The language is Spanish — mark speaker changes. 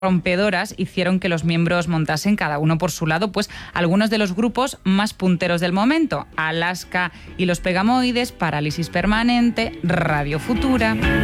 Speaker 1: rompedoras hicieron que los miembros montasen cada uno por su lado pues algunos de los grupos más punteros del momento: Alaska y los Pegamoides, Parálisis Permanente, Radio Futura.